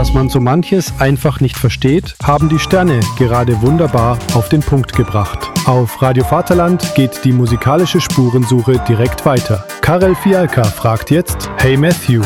dass man so manches einfach nicht versteht, haben die Sterne gerade wunderbar auf den Punkt gebracht. Auf Radio Vaterland geht die musikalische Spurensuche direkt weiter. Karel Fialka fragt jetzt: Hey Matthew,